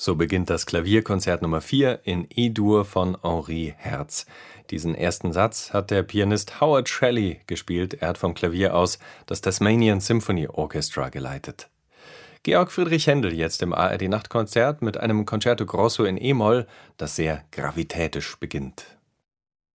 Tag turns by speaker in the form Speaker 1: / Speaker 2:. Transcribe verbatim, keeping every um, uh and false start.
Speaker 1: So beginnt das Klavierkonzert Nummer vier in E-Dur von Henri Herz. Diesen ersten Satz hat der Pianist Howard Shelley gespielt. Er hat vom Klavier aus das Tasmanian Symphony Orchestra geleitet. Georg Friedrich Händel jetzt im A R D-Nachtkonzert mit einem Concerto Grosso in E-Moll, das sehr gravitätisch beginnt.